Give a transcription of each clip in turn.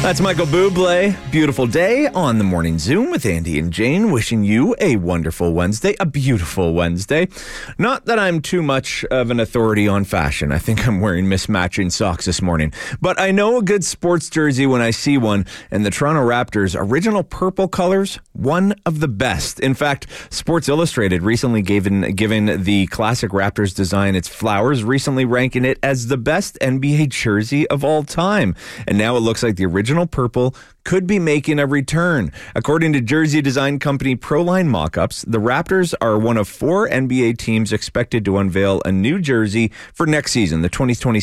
That's Michael Bublé. Beautiful day on the Morning Zoom with Andy and Jane, wishing you a wonderful Wednesday, a beautiful Wednesday. Not that I'm too much of an authority on fashion. I think I'm wearing mismatching socks this morning. But I know a good sports jersey when I see one, and the Toronto Raptors' original purple colors, one of the best. In fact, Sports Illustrated recently given the classic Raptors design its flowers, recently ranking it as the best NBA jersey of all time. And now it looks like the original purple could be making a return. According to jersey design company Proline Mockups, the Raptors are one of 4 NBA teams expected to unveil a new jersey for next season, the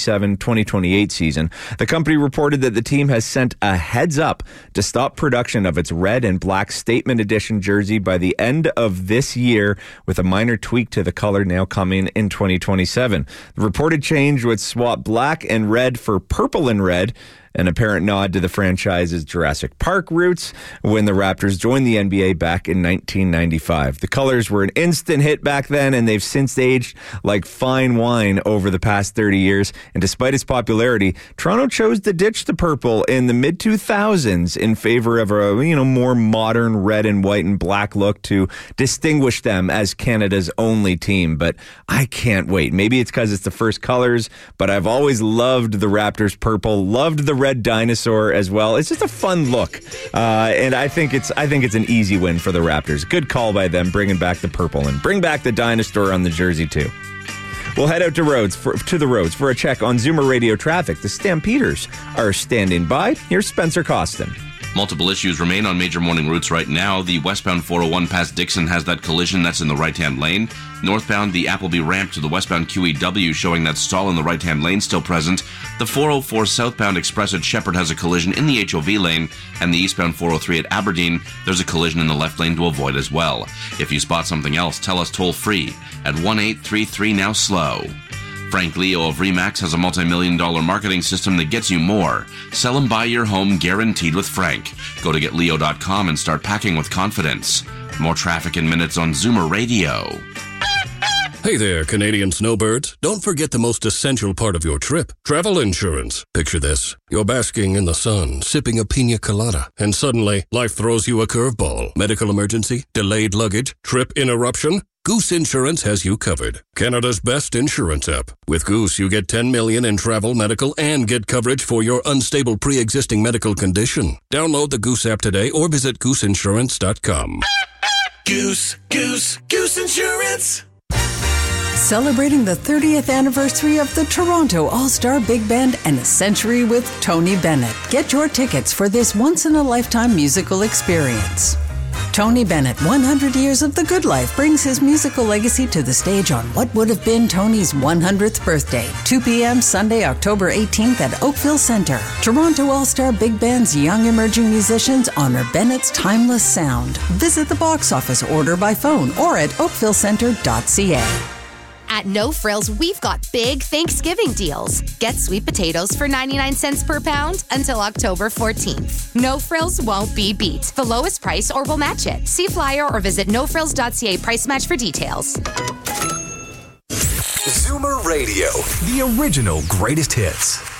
2027-2028 season. The company reported that the team has sent a heads up to stop production of its red and black statement edition jersey by the end of this year, with a minor tweak to the color now coming in 2027. The reported change would swap black and red for purple and red, an apparent nod to the franchise's Jurassic Park roots when the Raptors joined the NBA back in 1995. The colors were an instant hit back then, and they've since aged like fine wine over the past 30 years. And despite its popularity, Toronto chose to ditch the purple in the mid-2000s in favor of a more modern red and white and black look to distinguish them as Canada's only team. But I can't wait. Maybe it's because it's the first colors, but I've always loved the Raptors purple, loved the red dinosaur as well. It's just a fun look, and I think it's an easy win for the Raptors. Good call by them, bringing back the purple and bring back the dinosaur on the jersey too. We'll head out to the roads for a check on Zoomer Radio traffic. The Stampeders are standing by. Here's Spencer Costin. Multiple issues remain on major morning routes right now. The westbound 401 past Dixon has that collision that's in the right-hand lane. Northbound, the Appleby ramp to the westbound QEW showing that stall in the right-hand lane still present. The 404 southbound express at Shepherd has a collision in the HOV lane, and the eastbound 403 at Aberdeen, there's a collision in the left lane to avoid as well. If you spot something else, tell us toll-free at 1-833-NOW-SLOW. Frank Leo of Remax has a multi-million-dollar marketing system that gets you more. Sell and buy your home guaranteed with Frank. Go to getleo.com and start packing with confidence. More traffic in minutes on Zoomer Radio. Hey there, Canadian snowbirds. Don't forget the most essential part of your trip, travel insurance. Picture this. You're basking in the sun, sipping a pina colada, and suddenly life throws you a curveball. Medical emergency, delayed luggage, trip interruption. Goose Insurance has you covered. Canada's best insurance app. With Goose, you get $10 million in travel, medical, and get coverage for your unstable pre-existing medical condition. Download the Goose app today or visit gooseinsurance.com. Goose Insurance. Celebrating the 30th anniversary of the Toronto All-Star Big Band and a century with Tony Bennett. Get your tickets for this once-in-a-lifetime musical experience. Tony Bennett, 100 Years of the Good Life, brings his musical legacy to the stage on what would have been Tony's 100th birthday, 2 p.m. Sunday, October 18th at Oakville Centre. Toronto All-Star Big Band's young emerging musicians honor Bennett's timeless sound. Visit the box office, order by phone, or at oakvillecentre.ca. At No Frills, we've got big Thanksgiving deals. Get sweet potatoes for 99 cents per pound until October 14th. No Frills won't be beat. The lowest price or we'll match it. See flyer or visit nofrills.ca price match for details. Zoomer Radio, the original greatest hits.